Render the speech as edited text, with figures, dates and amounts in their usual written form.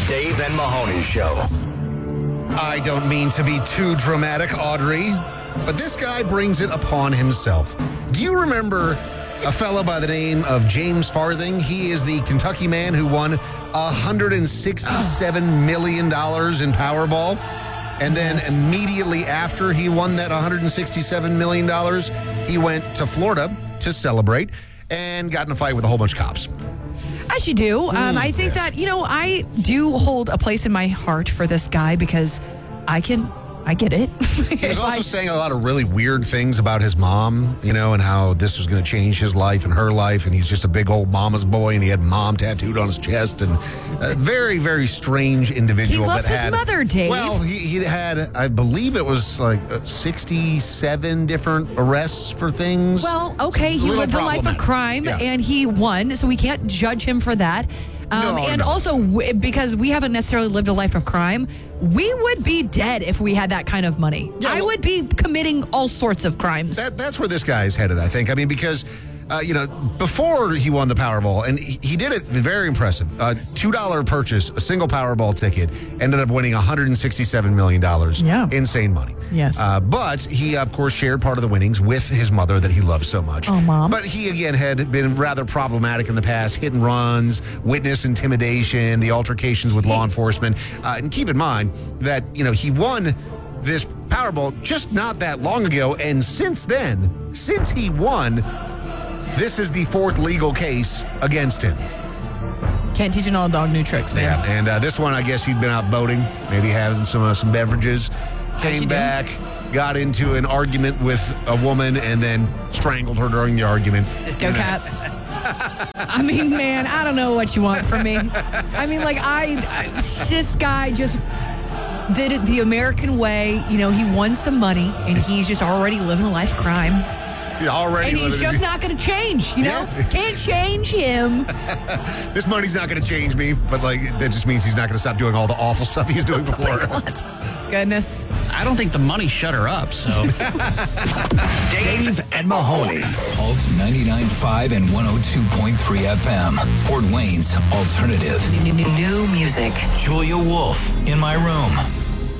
The Dave and Mahoney Show. I don't mean to be too dramatic, Audrey, but this guy brings it upon himself. Do you remember a fellow by the name of James Farthing? He is the Kentucky man who won $167 million in Powerball. And then immediately after he won that $167 million, he went to Florida to celebrate and got in a fight with a whole bunch of cops. As you do. I think that, I do hold a place in my heart for this guy because I get it. He was also saying a lot of really weird things about his mom, and how this was going to change his life and her life, and he's just a big old mama's boy, and he had mom tattooed on his chest, and a very, very strange individual. He loves his mother, Dave. Well, he had, I believe it was like 67 different arrests for things. Well, okay, he lived a life of crime, and he won, so we can't judge him for that. Also, because we haven't necessarily lived a life of crime, we would be dead if we had that kind of money. I would be committing all sorts of crimes. That's where this guy's headed, I think. I mean, because, before he won the Powerball, and he did it very impressive, $2 purchase, a single Powerball ticket, ended up winning $167 million. Yeah. Insane money. Yes. But he, of course, shared part of the winnings with his mother that he loves so much. Oh, Mom. But he, again, had been rather problematic in the past, hit and runs, witness intimidation, the altercations with law enforcement. And keep in mind that, he won this Powerball just not that long ago. And since then, since he won, this is the fourth legal case against him. Can't teach an old dog new tricks, man. Yeah, and this one, I guess he'd been out boating, maybe having some beverages, came back, got into an argument with a woman, and then strangled her during the argument. Go Cats. I mean, man, I don't know what you want from me. I mean, this guy just did it the American way. He won some money, and he's just already living a life of crime. And he's just not going to change, Can't change him. This money's not going to change me, but that just means he's not going to stop doing all the awful stuff he was doing before. Goodness. I don't think the money shut her up, so. Dave and Mahoney. Pulse 99.5 and 102.3 FM. Fort Wayne's alternative. New music. Julia Wolf, In My Room.